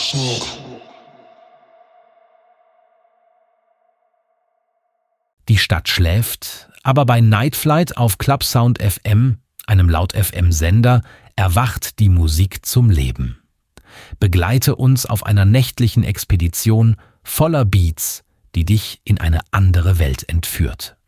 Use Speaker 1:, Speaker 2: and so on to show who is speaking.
Speaker 1: Die Stadt schläft, aber bei Night Flight auf Clubsound FM, einem Laut-FM-Sender, erwacht die Musik zum Leben. Begleite uns auf einer nächtlichen Expedition voller Beats, die dich in eine andere Welt entführt.